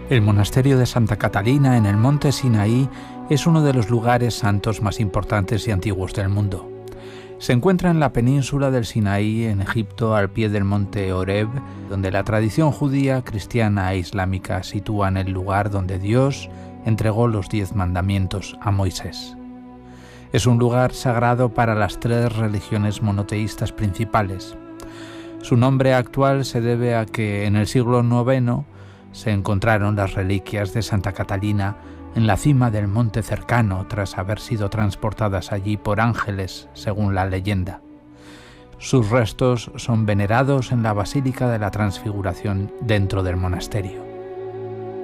El monasterio de Santa Catalina en el monte Sinaí es uno de los lugares santos más importantes y antiguos del mundo. Se encuentra en la península del Sinaí, en Egipto, al pie del monte Horeb, donde la tradición judía, cristiana e islámica sitúan el lugar donde Dios entregó los 10 mandamientos a Moisés. Es un lugar sagrado para las 3 religiones monoteístas principales. Su nombre actual se debe a que en el siglo IX se encontraron las reliquias de Santa Catalina en la cima del monte cercano tras haber sido transportadas allí por ángeles, según la leyenda. Sus restos son venerados en la Basílica de la Transfiguración dentro del monasterio.